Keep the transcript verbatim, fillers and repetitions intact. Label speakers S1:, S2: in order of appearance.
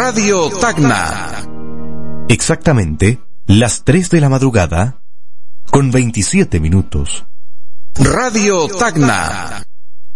S1: Radio Tacna.
S2: Exactamente las tres de la madrugada con veintisiete minutos.
S1: Radio Tacna.